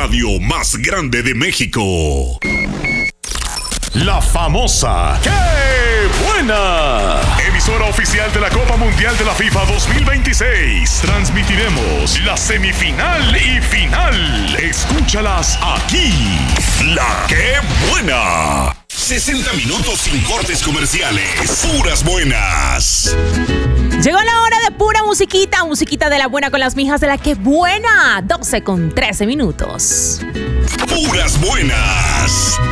radio más grande de México. La famosa ¡Qué buena! Emisora oficial de la Copa Mundial de la FIFA 2026. Transmitiremos la semifinal y final. Escúchalas aquí. La ¡Qué buena! 60 minutos sin cortes comerciales. Puras buenas. Llegó la hora de pura musiquita. Musiquita de la buena con las mijas de la ¡Qué buena! 12 con 13 minutos. Puras buenas.